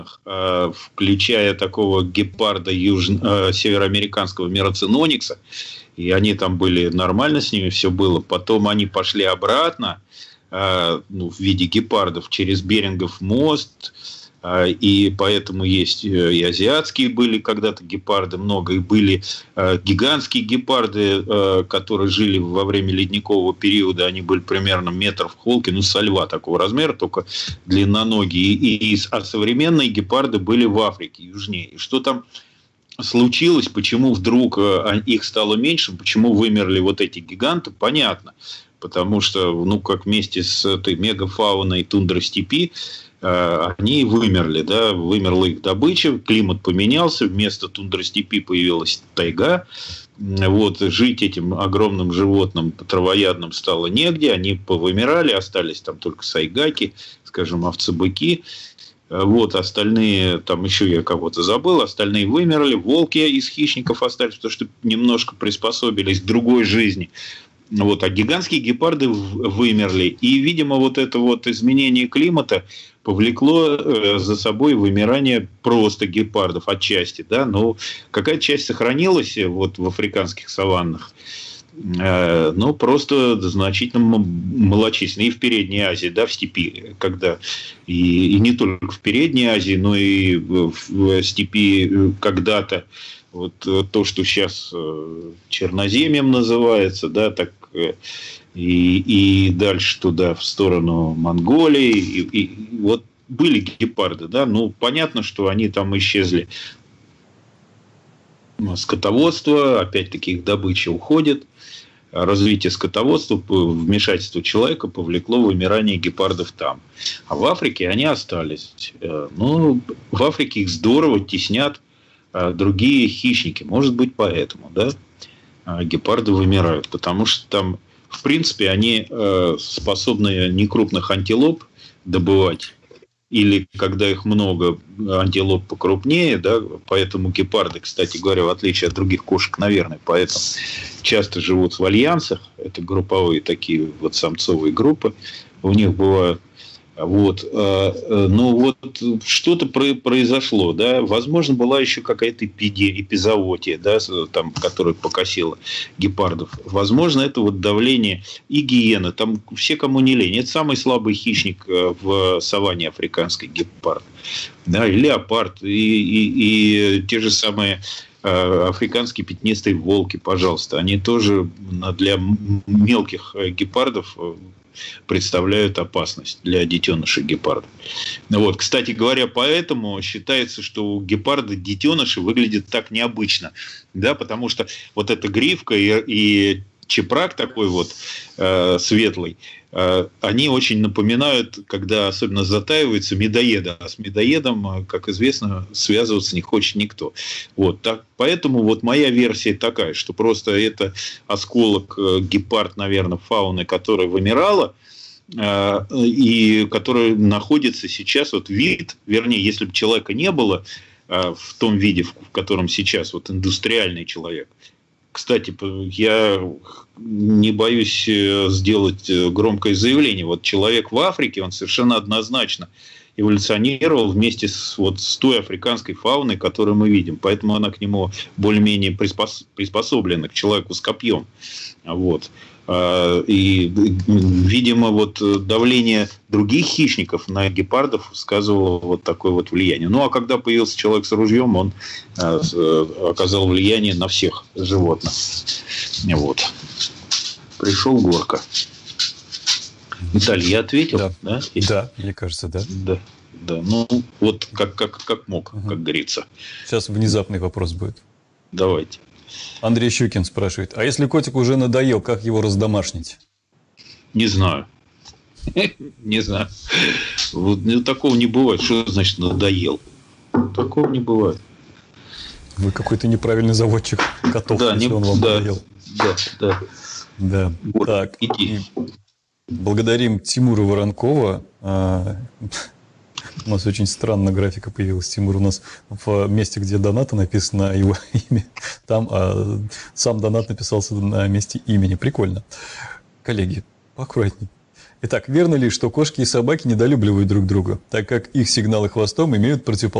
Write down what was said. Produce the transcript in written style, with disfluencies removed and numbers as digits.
включая такого гепарда североамериканского Мираценоникса, и они там были нормально, с ними все было. Потом они пошли обратно, в виде гепардов через Берингов мост, и поэтому есть и азиатские были когда-то гепарды много, и были гигантские гепарды, которые жили во время ледникового периода, они были примерно метров в холке, со льва такого размера, только длинноногие, а современные гепарды были в Африке, южнее. И что там случилось, почему вдруг их стало меньше, почему вымерли вот эти гиганты, понятно. Потому что, как вместе с этой мегафауной тундростепи, они вымерли, да, вымерла их добыча, климат поменялся, вместо тундростепи появилась тайга. Жить этим огромным животным травоядным стало негде, они повымирали, остались там только сайгаки, скажем, овцы-быки. Остальные, там еще я кого-то забыл, остальные вымерли, волки из хищников остались, потому что немножко приспособились к другой жизни. А гигантские гепарды вымерли. И, видимо, это изменение климата повлекло за собой вымирание просто гепардов отчасти. Да? Но какая-то часть сохранилась в африканских саваннах. Но просто значительно малочисленны. И в Передней Азии, да, в степи, когда и не только в Передней Азии, но и в степи когда-то то, что сейчас Черноземьем называется, да, так и дальше туда, в сторону Монголии, и были гепарды, да, понятно, что они там исчезли. Скотоводство, опять-таки их добыча уходит, развитие скотоводства, вмешательство человека повлекло вымирание гепардов там. А в Африке они остались. В Африке их здорово теснят другие хищники. Может быть, поэтому, да, гепарды вымирают. Потому что там, в принципе, они способны некрупных антилоп добывать. Или когда их много, антилоп покрупнее, да, поэтому гепарды, кстати говоря, в отличие от других кошек, наверное, поэтому часто живут в альянсах. Это групповые такие самцовые группы. У них бывают. Что-то произошло, да, возможно, была еще какая-то эпизоотия, да, там, которая покосила гепардов. Возможно, это давление и гиены, там все, кому не лень. Это самый слабый хищник в саванне африканской, гепард, да, и леопард, и те же самые африканские пятнистые волки, пожалуйста, они тоже для мелких гепардов представляют опасность для детенышей гепарда. Кстати говоря, поэтому считается, что у гепарда детеныши выглядят так необычно, да, потому что эта гривка и чепрак такой светлый, они очень напоминают, когда особенно затаиваются, медоеда. А с медоедом, как известно, связываться не хочет никто. Поэтому моя версия такая, что просто это осколок гепард, наверное, фауны, которая вымирала, и которая находится сейчас, вид, вернее, если бы человека не было в том виде, в котором сейчас индустриальный человек. Кстати, я не боюсь сделать громкое заявление. Человек в Африке, он совершенно однозначно эволюционировал вместе с той африканской фауной, которую мы видим. Поэтому она к нему более-менее приспособлена, к человеку с копьем. И, видимо, давление других хищников на гепардов сказывало такое влияние. А когда появился человек с ружьем, он оказал влияние на всех животных. Пришел Горка. Виталий, я ответил? Да, да, мне кажется, да. Да. Как мог, как говорится. Сейчас внезапный вопрос будет. Давайте. Андрей Щукин спрашивает: а если котик уже надоел, как его раздомашнить? Не знаю. Не знаю. Такого не бывает. Что значит надоел? Такого не бывает. Вы какой-то неправильный заводчик котов, если он вам надоел. Да. Так. Благодарим Тимура Воронкова. У нас очень странная графика появилась. Тимур у нас в месте, где донаты написано его имя, там сам донат написался на месте имени. Прикольно. Коллеги, поаккуратней. Итак, верно ли, что кошки и собаки недолюбливают друг друга, так как их сигналы хвостом имеют противоположный